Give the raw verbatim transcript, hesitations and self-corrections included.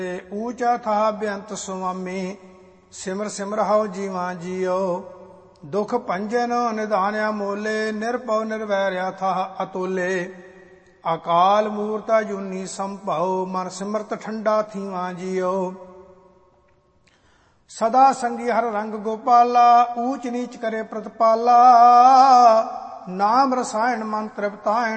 ਊਚਾ ਥਾ ਬੇਅੰਤ ਸੁਆਮੀ, ਸਿਮਰ ਸਿਮਰ ਹਉ ਜੀਵਾਂ ਜੀਓ। ਦੁਖ ਭੰਜਨ ਨਿਧਾਨਿਆ ਮੋਲੇ, ਨਿਰਭਉ ਨਿਰਵੈਰਿਆ ਥਾ ਅਤੁਲੇ। ਅਕਾਲ ਮੂਰਤਾ ਜੂਨੀ ਸੰਭਉ, ਮਨ ਸਿਮਰਤ ਠੰਡਾ ਥੀਵਾਂ ਜੀਓ। ਸਦਾ ਸੰਗੀ ਹਰ ਰੰਗ ਗੋਪਾਲਾ, ਊਚ ਨੀਚ ਕਰੇ ਪ੍ਰਤਪਾਲਾ। ਨਾਮ ਰਸਾਇਣ ਮਨ ਤ੍ਰਿਪਤਾਇਣ,